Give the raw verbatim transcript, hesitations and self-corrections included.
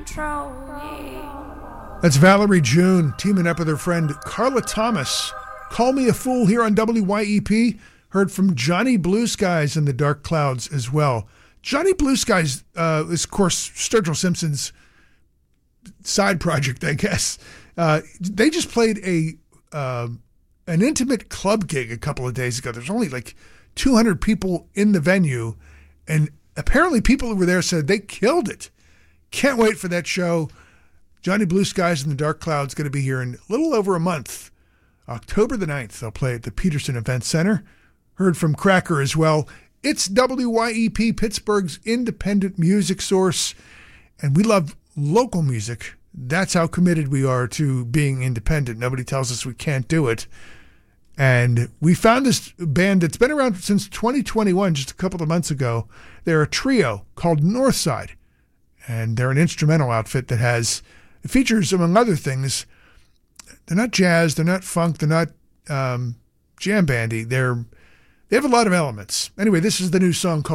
That's Valerie June teaming up with her friend Carla Thomas. Call Me a Fool here on W Y E P. Heard from Johnny Blue Skies and the Dark Clouds as well. Johnny Blue Skies uh, is, of course, Sturgill Simpson's side project, I guess. Uh, they just played a uh, an intimate club gig a couple of days ago. There's only like two hundred people in the venue, and apparently people who were there said they killed it. Can't wait for that show. Johnny Blue Skies and the Dark Clouds going to be here in a little over a month. October the ninth, they'll play at the Peterson Event Center. Heard from Cracker as well. It's W Y E P, Pittsburgh's independent music source, and we love local music. That's how committed we are to being independent. Nobody tells us we can't do it. And we found this band that's been around since twenty twenty-one, just a couple of months ago. They're a trio called Northside, and they're an instrumental outfit that has features, among other things, they're not jazz, they're not funk, they're not um, jam bandy. They're they have a lot of elements. Anyway, this is the new song called